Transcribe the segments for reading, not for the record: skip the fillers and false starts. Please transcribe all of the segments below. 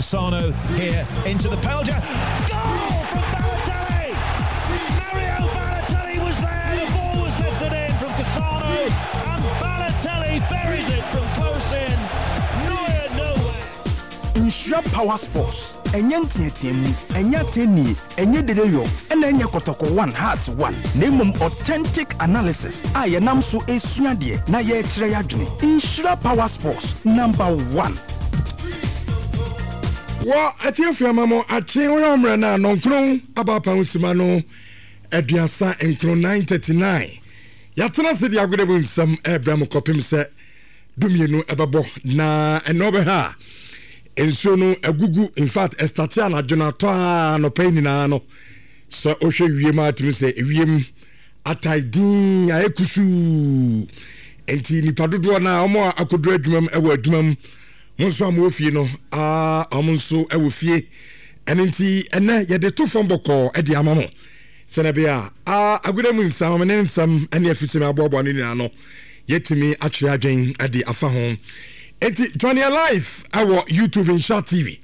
Cassano here into the penalty. Goal from Balotelli! Mario Balotelli was there. The ball was lifted in from Cassano, and Balotelli buries it from close in. Neuer nowhere. Insura Power Sports. Enya ntietiemu, enya teni, enya dedeyo, enya kotoko 1 has 1. Name authentic analysis. Aye nam so esuade na ye kire yadwene. Insura Power Sports #1. Wa atiefia mamo achi oyomre na nonkron abapa usima no aduasa enkron 939. Yatena se dia agode bunsam Abraham kopim se dumienu ebebo na enobe ha. Enso no agugu in fact estatia na Jonathan no pain na no so ohwe wiem atimi se wiem ataidin ayekusu enti ni padodo na omo akodro adwumam ewo adwumam monso amofie no omonso ewo fie enti ene ye de to fom boko e de amamo se na bia agudemu nsam ne nsam ene afise me abobo no ni no yetimi akire adwen ade afa ho. Eti join your life our YouTube Insha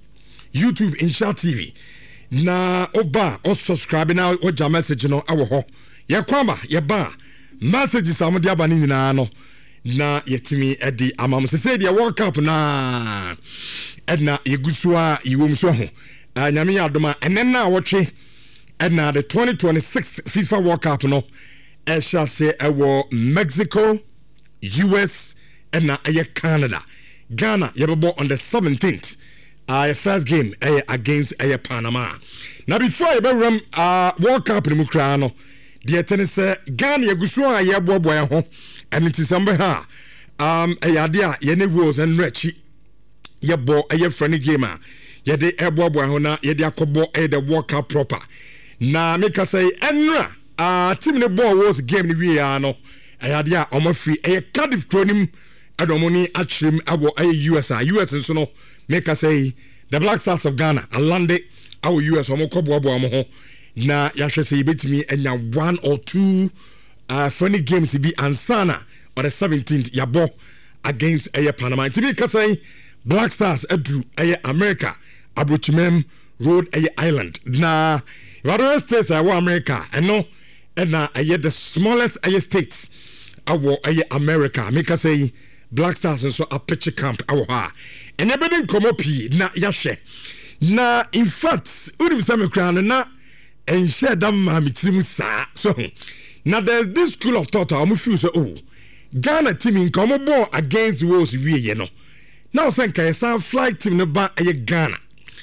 TV na oba o subscribe na o ja message no awo ho ye kwama ye ba messages amode aba ni nyina no na yetimi edi amam se dia World Cup na edna yegusua yiwom so ho nyame adoma enen na wotwe edna the 2026 FIFA World Cup no e sha se ewo Mexico, US and Canada. Ghana yebebo on the 17th. First game against Panama. Now before I World Cup in Mukrano, the tennis Ghana yegusua yebo ho and it is somewhere ha. Ayadia yene rules and rechi yebo friendly gamer. Yede ebo ho na yede akobo the World Cup proper. Na make us say enra team the ball was game ni we no. Ayadia omo free Cardiff Cronim Adomoni Achim Abo US nso no make us say the Black Stars of Ghana alande our US omo kobo ho na yahwe say betimi enya 1 or 2 funny games be ansana on the 17th yabo against Panama. Timi ka say Black Stars adru America Abrochimem Road Island na Various states America and na the smallest states awo America make us say Black Stars and so a pitch camp awo ha and everything come up na yahwe na in fact unim some crown na and share them mamitim sa so now there's this school of thought I'm feel so Ghana team in come ball against Wales we you know now say can some flight team no ba Ghana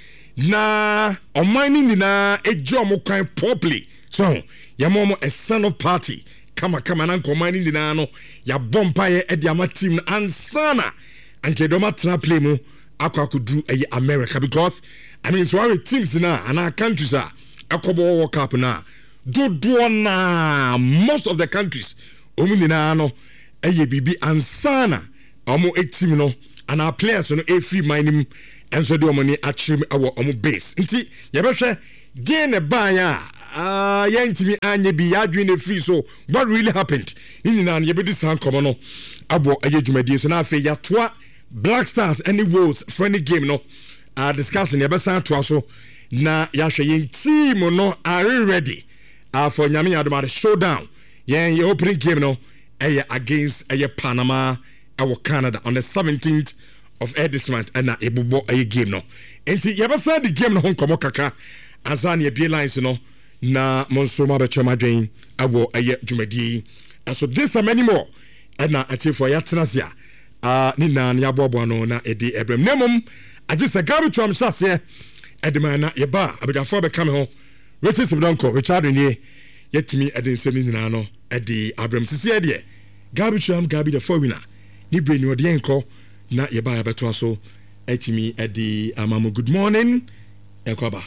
na on mining na ejo mo kan properly so yamomo a son of party kama na commanding the nano ya bompa ye ediama team ansana anke doma tena play mu akwa kudru America because I mean so our teams na and our countries are akobo World Cup na do na most of the countries omuni na no bibi ansana omo team no and our players no free mining and so the money achim our omo base nti ye behwe dey ne ban ya yantimi anye bi adwene free so what really happened in na ye be this han komo no abo ajumadi so na afi ya toa Black Stars any Wolves friendly game no discussing ye be san toa so na ya hwe yen team no are ready for nyame adoma showdown yen opening game no against Panama our Canada on the 17th of this month and na ebubo game no enti ye be san the game no komo kaka azan ye be lines no na monsoma be chama dwen abo jumadi so this and many more and na atifo ya tenasia ni na ya bobo no na edi ebrem nemum agisa gabi twam hyase edema na ye ba abedafo be come ho Richard Sibdonko Richard ni yetimi eden semi nyina no edi abrem sisi ede gabi twam gabi the four winner ni breni odi enko na ye ba ya beto so etimi edi amamu good morning enkoba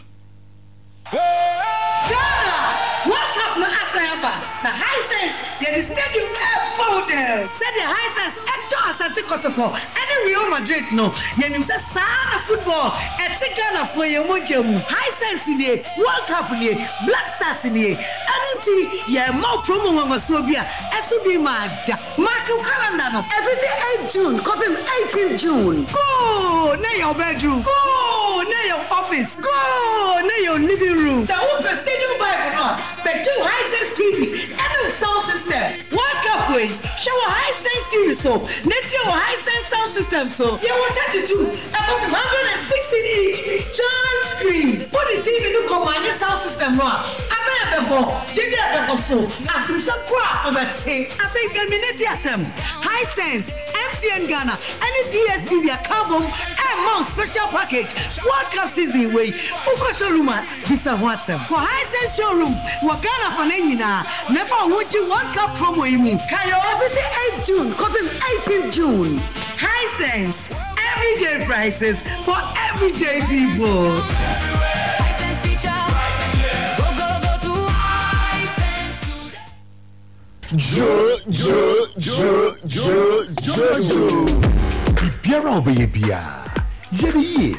the Hisense, there is stadium model. Said the Hisense, Eto Asante Kotoko, any Real Madrid no. You say sana football, Etigana for your mojemu. Hisense in the World Cup in the Black Stars in the Anuti, yeah, more promo on Sobia, SUB mad. Mark your calendar no. Every day 8 June, copy 18 June. Go, na your bedroom. Go, near your office. Go near your living room. The open stadium Bible on. But two Hisense TV and the sound system. One cup way. Show a Hisense TV so. Let's your Hisense sound system so. You want 32 above 116 inch giant screen. Put the TV look on my sound system now. So as you subscribe over tea, I think Terminati Assem, Hisense, MTN Ghana, and the DSTV Carbon and Mount Special Package. World Cup season way, Uko Showroom, Visa Wassam. For Hisense Showroom, Wakana Fanenina, never would you World Cup promo you mean. Kayo 8 June, copy 18 June. Hisense, everyday prices for everyday people. Jojo. Bibiara obeye bia. Yeye.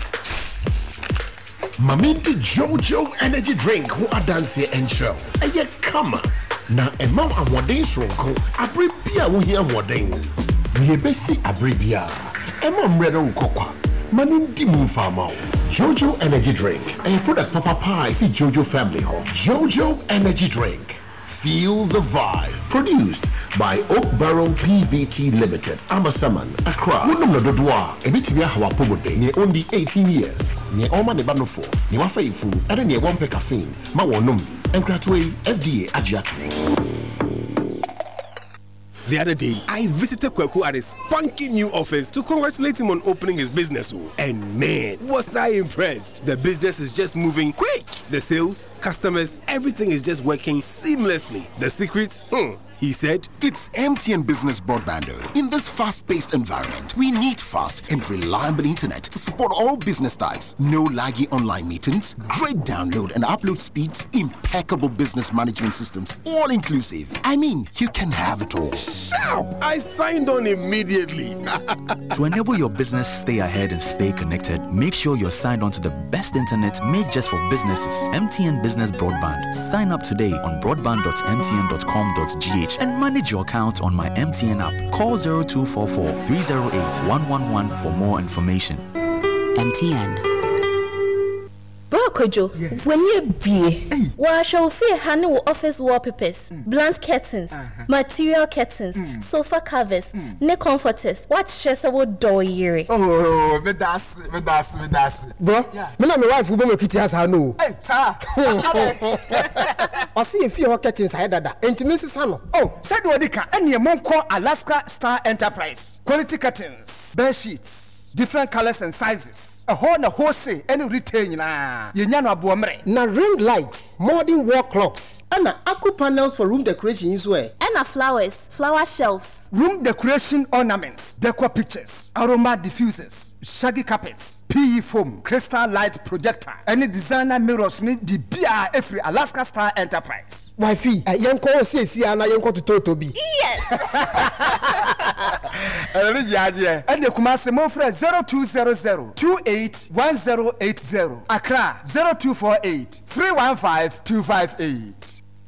Mamindi Jojo energy drink who adanse encho. Eye kama. Na emam awoden sonko. Abre bia wo hia woden. Ye besi abre bia. Emam redo kokwa. Manindi mu fama. Jojo energy drink. A product papa pie fi Jojo family home. Jojo energy drink. Feel the vibe. Produced by Oak Barrel PVT Limited. Amasaman, Accra. Wunum Dodwa, Ebitibia Hawapobode, ne only 18 years. Ne Oma ne Banofo, ne Wafaifu, and ne Wampe Caffeine, Mawanumbi, and Gratway, FDA Ajiatu. The other day, I visited Kweku at his spunky new office to congratulate him on opening his business. And man, was I impressed. The business is just moving quick. The sales, customers, everything is just working seamlessly. The secret? He said, it's MTN Business Broadband. In this fast-paced environment, we need fast and reliable internet to support all business types. No laggy online meetings, great download and upload speeds, impeccable business management systems, all inclusive. I mean, you can have it all. Sharp! I signed on immediately. To enable your business stay ahead and stay connected, make sure you're signed on to the best internet made just for businesses. MTN Business Broadband. Sign up today on broadband.mtn.com.gh and manage your account on my MTN app. Call 0244 308 111 for more information. MTN. Bro Kojo, when you be wash your fear handle office wallpapers, blunt curtains, material curtains, sofa covers, ne comforters. What stress about door year? Oh, me das. Bro, me na my wife who be kitty has no. Hey, sir. I see if you curtains hide that. Intimacy salon. Oh, said what dika. Any mon call Alaska Star Enterprise. Quality curtains, bed sheets, different colors and sizes. A whole say any retain na yenyano abuomre na ring lights, modern wall clocks, and aqua panels for room decoration is where and flowers, flower shelves, room decoration ornaments, decor pictures, aroma diffusers, shaggy carpets, PE foam, crystal light projector, any designer mirrors need the BR every Alaska Star Enterprise. Wifey, yanko say see ana yanko to Totobi. Yes. And the Kumasi Mofre 0200 281080. Accra 0248 315 258.